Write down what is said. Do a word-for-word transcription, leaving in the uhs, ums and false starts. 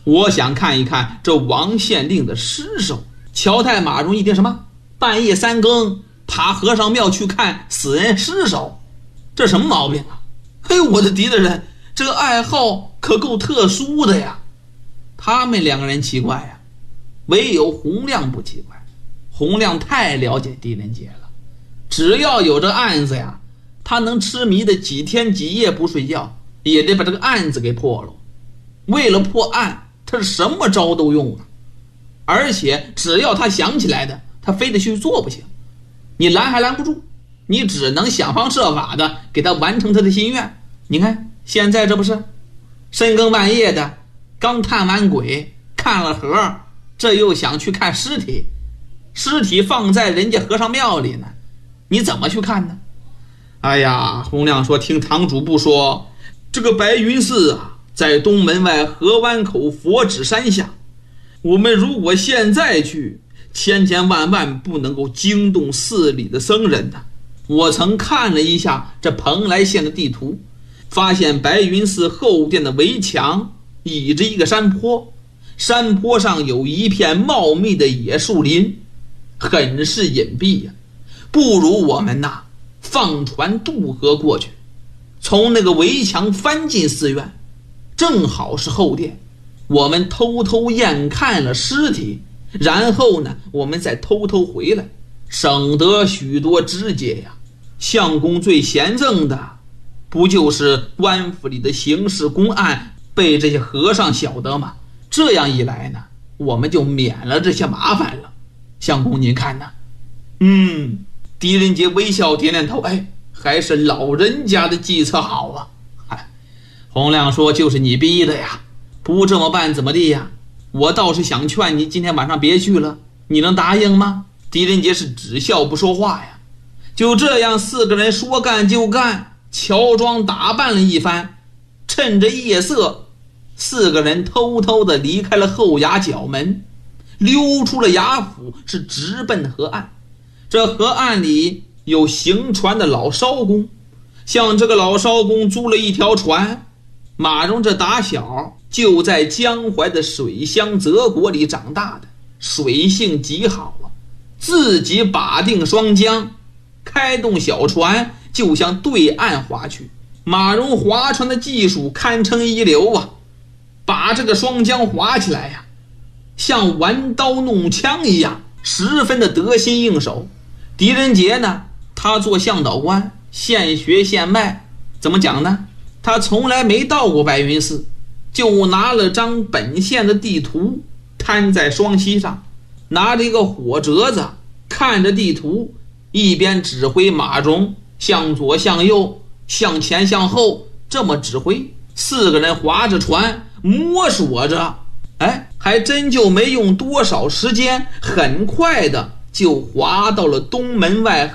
我想看一看这王县令的尸首。乔太马荣一听，什么半夜三更爬和尚庙去看死人尸首，这什么毛病啊？嘿，我的狄大人，这个爱好可够特殊的呀。他们两个人奇怪呀，唯有洪亮不奇怪。洪亮太了解狄仁杰了，只要有这案子呀，他能痴迷的几天几夜不睡觉，也得把这个案子给破了。为了破案，他是什么招都用啊。而且只要他想起来的，他非得去做不行。你拦还拦不住，你只能想方设法的给他完成他的心愿。你看现在这不是深更半夜的，刚探完鬼看了河，这又想去看尸体，尸体放在人家和尚庙里呢，你怎么去看呢？哎呀，洪亮说，听堂主不说，这个白云寺啊，在东门外河湾口佛指山下，我们如果现在去，千千万万不能够惊动寺里的僧人的。我曾看了一下这蓬莱县的地图，发现白云寺后殿的围墙倚着一个山坡，山坡上有一片茂密的野树林，很是隐蔽呀、啊。不如我们呐，放船渡河过去，从那个围墙翻进寺院，正好是后殿。我们偷偷验看了尸体，然后呢，我们再偷偷回来，省得许多枝节呀。相公最嫌憎的，不就是官府里的刑事公案被这些和尚晓得吗？这样一来呢，我们就免了这些麻烦了。相公您看呢？嗯，狄仁杰微笑点点头，哎，还是老人家的计策好啊。哎，洪亮说，就是你逼的呀，不这么办怎么地呀？我倒是想劝你今天晚上别去了，你能答应吗？狄仁杰是只笑不说话呀。就这样，四个人说干就干，乔装打扮了一番，趁着夜色，四个人偷偷地离开了后衙角门，溜出了衙府，是直奔河岸。这河岸里有行船的老艄公，向这个老艄公租了一条船。马荣这打小就在江淮的水乡泽国里长大的，水性极好啊，自己把定双江，开动小船就向对岸划去。马荣划船的技术堪称一流啊，把这个双江划起来呀、啊，像玩刀弄枪一样，十分的得心应手。狄仁杰呢，他做向导官，现学现卖。怎么讲呢？他从来没到过白云寺，就拿了张本县的地图摊在双膝上，拿着一个火折子看着地图，一边指挥马荣向左向右向前向后这么指挥。四个人划着船摸索着，哎，还真就没用多少时间，很快的就划到了东门外